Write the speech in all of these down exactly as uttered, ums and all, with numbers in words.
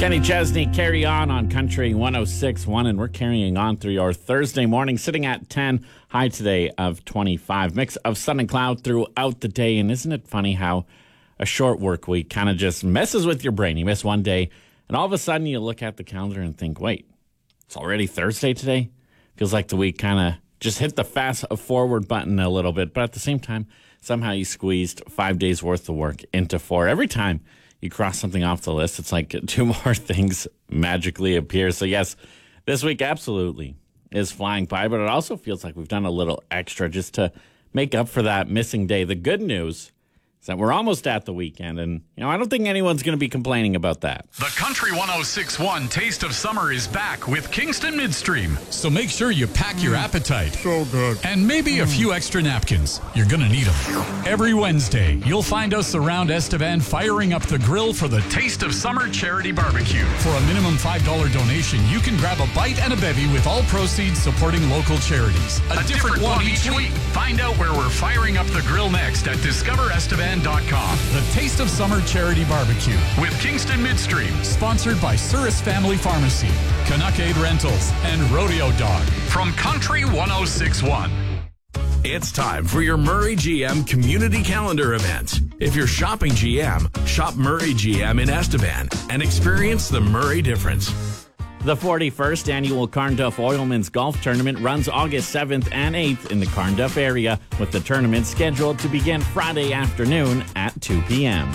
Kenny Chesney, Carry On on Country one oh six point one, and we're carrying on through your Thursday morning, sitting at ten, high today of twenty-five. Mix of sun and cloud throughout the day, and isn't it funny how a short work week kind of just messes with your brain? You miss one day, and all of a sudden you look at the calendar and think, wait, it's already Thursday today? Feels like the week kind of just hit the fast forward button a little bit, but at the same time, somehow you squeezed five days worth of work into four. Every time you cross something off the list, it's like two more things magically appear. So yes, this week absolutely is flying by, but it also feels like we've done a little extra just to make up for that missing day. The good news is that we're almost at the weekend, and you know I don't think anyone's going to be complaining about that. The Country one oh six point one Taste of Summer is back with Kingston Midstream. So make sure you pack your appetite. So good. And maybe a few extra napkins. You're going to need them. Every Wednesday, you'll find us around Estevan firing up the grill for the Taste of Summer Charity Barbecue. For a minimum five dollars donation, you can grab a bite and a bevy with all proceeds supporting local charities. A, a different, different one, one each week. week. Find out where we're firing up the grill next at discover estevan dot com. The Taste of Summer Charity Barbecue with Kingston Midstream, sponsored by Surus Family Pharmacy, Canuck Rentals, and Rodeo Dog. From Country one oh six point one. It's time for your Murray G M Community Calendar event. If you're shopping G M, shop Murray G M in Estevan and experience the Murray difference. The forty-first annual Carnduff Oilman's Golf Tournament runs August seventh and eighth in the Carnduff area, with the tournament scheduled to begin Friday afternoon at two p.m.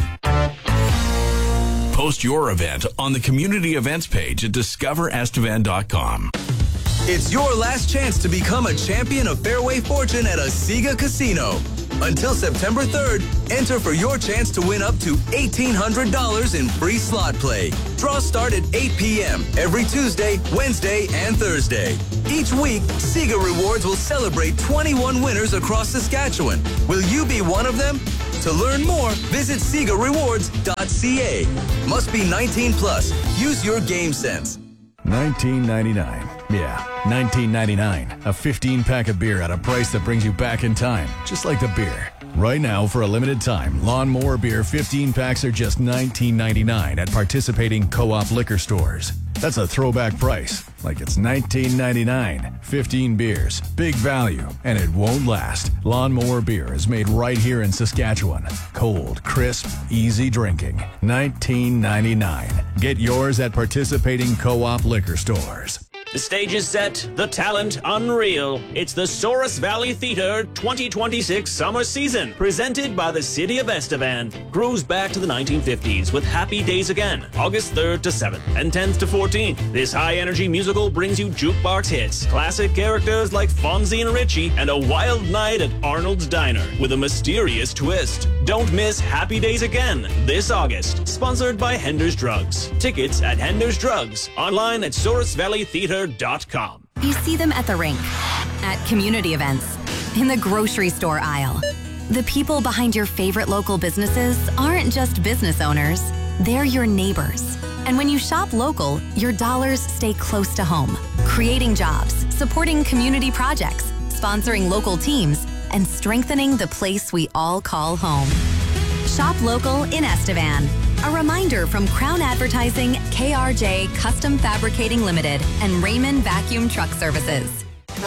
Post your event on the community events page at discover estevan dot com. It's your last chance to become a champion of Fairway Fortune at Asiga Casino. Until September third, enter for your chance to win up to eighteen hundred dollars in free slot play. Draws start at eight p.m. every Tuesday, Wednesday, and Thursday. Each week, Siga Rewards will celebrate twenty-one winners across Saskatchewan. Will you be one of them? To learn more, visit siga rewards dot c a. Must be nineteen plus. Use your game sense. nineteen ninety-nine. Yeah, nineteen ninety-nine. A fifteen-pack of beer at a price that brings you back in time, just like the beer. Right now, for a limited time, Lawnmower Beer fifteen packs are just nineteen ninety-nine at participating Co-op liquor stores. That's a throwback price, like it's nineteen ninety-nine. fifteen beers, big value, and it won't last. Lawnmower Beer is made right here in Saskatchewan. Cold, crisp, easy drinking. nineteen ninety-nine. Get yours at participating Co-op liquor stores. The stage is set, the talent unreal. It's the Souris Valley Theatre twenty twenty-six summer season, presented by the City of Estevan. Grooves back to the nineteen fifties with Happy Days Again, August third to seventh and tenth to fourteenth. This high-energy musical brings you jukebox hits, classic characters like Fonzie and Richie, and a wild night at Arnold's Diner with a mysterious twist. Don't miss Happy Days Again this August, sponsored by Hender's Drugs. Tickets at Hender's Drugs, online at souris valley theatre dot com. You see them at the rink, at community events, in the grocery store aisle. The people behind your favorite local businesses aren't just business owners, they're your neighbors. And when you shop local, your dollars stay close to home, creating jobs, supporting community projects, sponsoring local teams, and strengthening the place we all call home. Shop local in Estevan. A reminder from Crown Advertising, K R J Custom Fabricating Limited, and Raymond Vacuum Truck Services.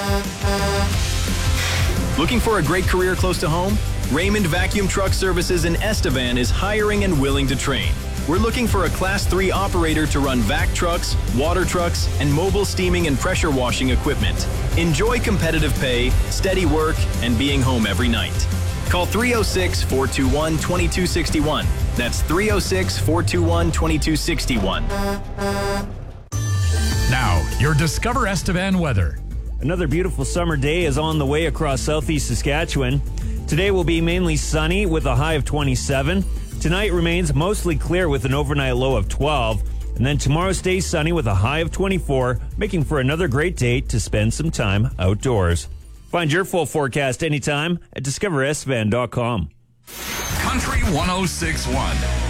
Looking for a great career close to home? Raymond Vacuum Truck Services in Estevan is hiring and willing to train. We're looking for a Class three operator to run vac trucks, water trucks, and mobile steaming and pressure washing equipment. Enjoy competitive pay, steady work, and being home every night. Call three oh six, four two one, two two six one. That's three oh six, four two one, two two six one. Now, your Discover Estevan weather. Another beautiful summer day is on the way across southeast Saskatchewan. Today will be mainly sunny with a high of twenty-seven. Tonight remains mostly clear with an overnight low of twelve. And then tomorrow stays sunny with a high of twenty-four, making for another great day to spend some time outdoors. Find your full forecast anytime at discover estevan dot com. Country one oh six point one.